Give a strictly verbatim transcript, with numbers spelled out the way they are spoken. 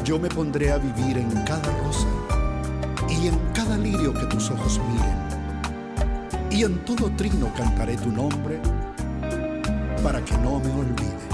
Yo me pondré a vivir en cada rosa y en cada lirio que tus ojos miren, y en todo trino cantaré tu nombre para que no me olvides.